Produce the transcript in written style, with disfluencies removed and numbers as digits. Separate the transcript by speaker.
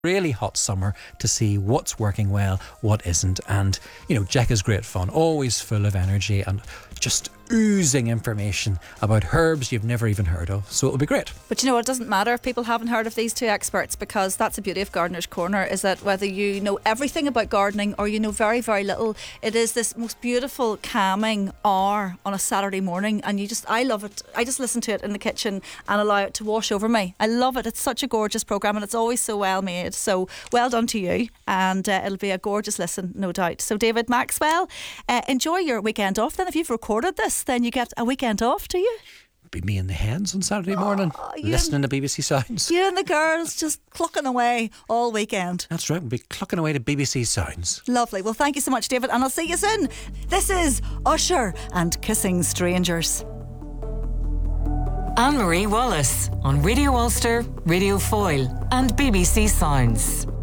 Speaker 1: really hot summer to see what's working well, what isn't. And, you know, Jack is great fun, always full of energy and just oozing information about herbs you've never even heard of. So it'll be great.
Speaker 2: But you know, it doesn't matter if people haven't heard of these two experts, because that's the beauty of Gardener's Corner, is that whether you know everything about gardening or you know very, very little, it is this most beautiful, calming hour on a Saturday morning. And I love it. I just listen to it in the kitchen and allow it to wash over me. I love it. It's such a gorgeous programme and it's always so well made. So well done to you. And it'll be a gorgeous listen, no doubt. So David Maxwell, enjoy your weekend off then. If you've recorded this, then you get a weekend off, do you?
Speaker 1: Be me and the hens on Saturday morning, listening to BBC Sounds.
Speaker 2: You and the girls just clucking away all weekend.
Speaker 1: That's right, we'll be clucking away to BBC Sounds.
Speaker 2: Lovely. Well, thank you so much, David, and I'll see you soon. This is Usher and Kissing Strangers.
Speaker 3: Anne-Marie Wallace on Radio Ulster, Radio Foyle and BBC Sounds.